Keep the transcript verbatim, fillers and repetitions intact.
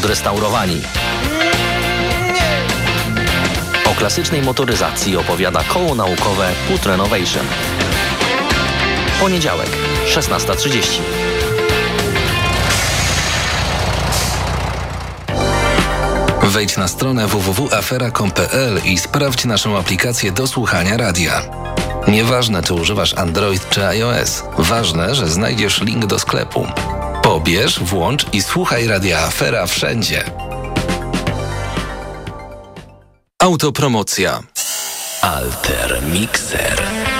odrestaurowani. O klasycznej motoryzacji opowiada koło naukowe Put Renovation. Poniedziałek, szesnasta trzydzieści. Wejdź na stronę w w w kropka afera kropka com kropka p l i sprawdź naszą aplikację do słuchania radia. Nieważne, czy używasz Android czy iOS, ważne, że znajdziesz link do sklepu. Pobierz, włącz i słuchaj Radia Afera wszędzie. Autopromocja. Alter Mixer.